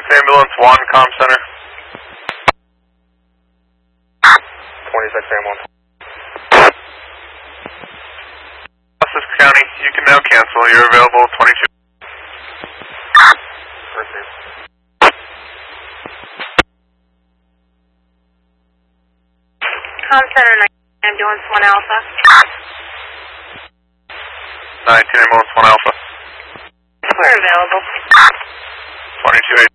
Ambulance 1, comm center. 26 Ambulance. Essex County, you can now cancel. You're available 22. Comm center, Ambulance 1 Alpha. 19 Ambulance 1 Alpha. We're available. 22.